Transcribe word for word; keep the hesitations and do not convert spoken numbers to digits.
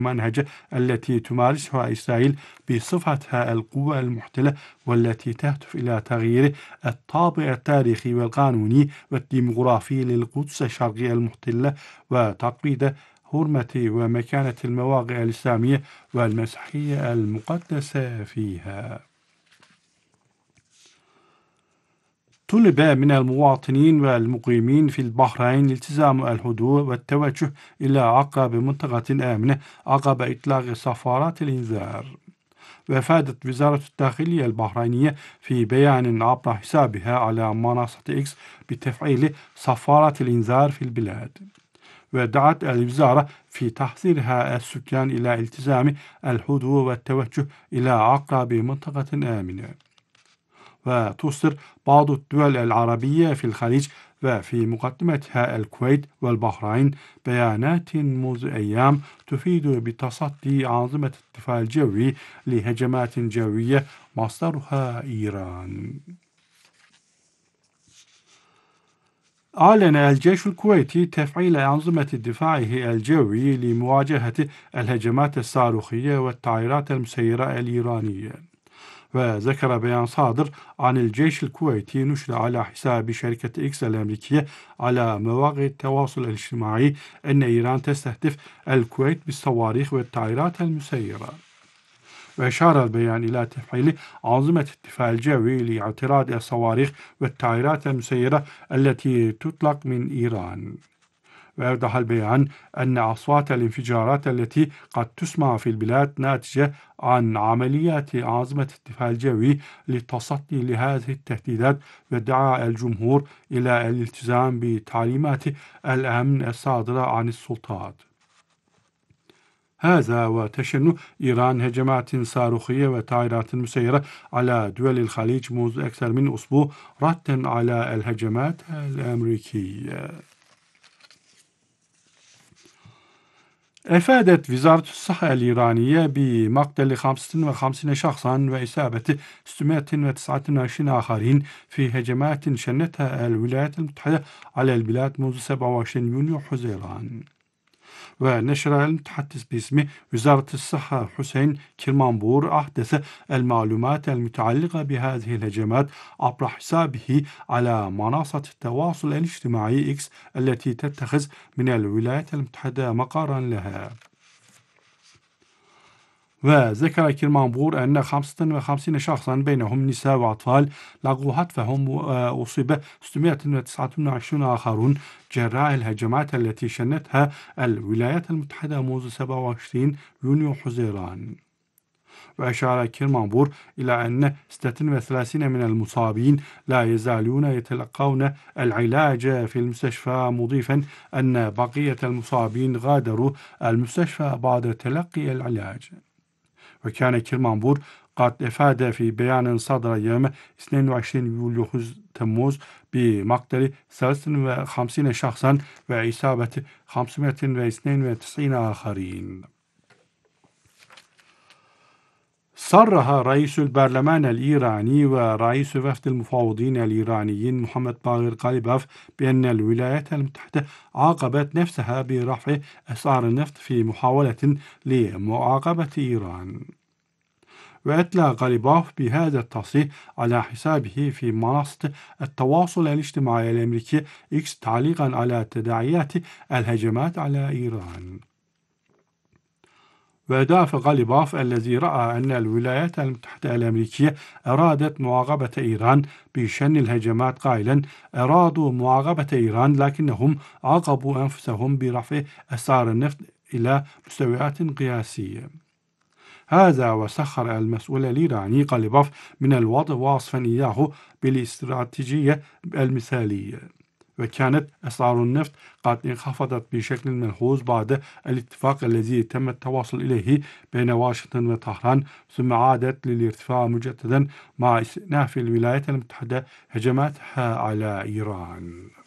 الممنهجة التي تمارسها إسرائيل بصفتها القوة المحتلة، والتي تهدف إلى تغيير الطابع التاريخي والقانوني والديمغرافي للقدس الشرقية المحتلة، وتقويض حرمة ومكانة المواقع الإسلامية والمسيحية المقدسة فيها. طلب من المواطنين والمقيمين في البحرين التزام الهدوء والتوجه إلى أقرب منطقة آمنة عقب إطلاق صفارات الإنذار. وأفادت وزارة الداخلية البحرينية في بيان عبر حسابها على منصة إكس بتفعيل صفارات الإنذار في البلاد. ودعت الوزارة في تحذيرها السكان إلى التزام الهدوء والتوجه إلى أقرب منطقة آمنة. وتصدر بعض الدول العربية في الخليج وفي مقدمتها الكويت والبحرين بيانات منذ أيام تفيد بتصدي أنظمة الدفاع الجوي لهجمات جوية مصدرها إيران. أعلن الجيش الكويتي تفعيل أنظمة دفاعه الجوي لمواجهة الهجمات الصاروخية والطائرات المسيرة الإيرانية. وذكر بيان صادر عن الجيش الكويتي نشر على حساب شركة إكس الأمريكية على مواقع التواصل الاجتماعي أن إيران تستهدف الكويت بالصواريخ والطائرات المسيرة. وأشار البيان إلى تفعيل أنظمة الدفاع الجوي لاعتراض الصواريخ والطائرات المسيرة التي تطلق من إيران. وأوضح البيان أن أصوات الانفجارات التي قد تسمع في البلاد ناتجة عن عمليات أنظمة الدفاع الجوي للتصدي لهذه التهديدات، ودعا الجمهور إلى الالتزام بتعليمات الأمن الصادرة عن السلطات. هذا وتشن إيران هجمات صاروخية وطائرات مسيرة على دول الخليج منذ أكثر من أسبوع ردا على الهجمات الأمريكية. أفادت وزارة الصحة الإيرانية بمقتل خمسة وخمسين شخصا وإصابة ستمائة وتسعة وعشرين آخرين في هجمات شنتها الولايات المتحدة على البلاد منذ سبعة وعشرين يونيو حزيران. ونشر المتحدث باسم وزارة الصحة حسين كرمانبور أحدث المعلومات المتعلقة بهذه الهجمات عبر حسابه على منصة التواصل الاجتماعي إكس التي تتخذ من الولايات المتحدة مقرا لها. وذكر كرمانبور أن خمسة وخمسين شخصا بينهم نساء وأطفال لقوا هدفهم، وأصيب ستمائة وتسعة وعشرين آخرون جراء الهجمات التي شنتها الولايات المتحدة منذ سبعة وعشرين يونيو حزيران. وأشار كرمانبور إلى أن ستة وثلاثين من المصابين لا يزالون يتلقون العلاج في المستشفى، مضيفا أن بقية المصابين غادروا المستشفى بعد تلقي العلاج. وكان كرمانبور قد أفاد في بيان صدر يوم اثنين وعشرين يوليو تموز بمقتل ثلاثة وخمسين شخصا وإصابة خمسمائة واثنين وتسعين آخرين. صرح رئيس البرلمان الإيراني ورئيس وفد المفاوضين الإيرانيين محمد باقر غالباف بأن الولايات المتحدة عاقبت نفسها برفع أسعار النفط في محاولة لمعاقبة إيران. وأتلى غالباف بهذا التصريح على حسابه في منصة التواصل الاجتماعي الأمريكي إكس تعليقا على تداعيات الهجمات على إيران. وأضاف غالباف الذي رأى أن الولايات المتحدة الأمريكية أرادت معاقبة إيران بشن الهجمات قائلا: أرادوا معاقبة إيران لكنهم عاقبوا أنفسهم برفع أسعار النفط إلى مستويات قياسية. هذا وسخر المسؤول الإيراني غالباف من الوضع وصفا إياه بالاستراتيجية المثالية. وكانت أسعار النفط قد انخفضت بشكل ملحوظ بعد الاتفاق الذي تم التواصل إليه بين واشنطن وطهران، ثم عادت للارتفاع مجددا مع استئناف الولايات المتحدة هجماتها على إيران.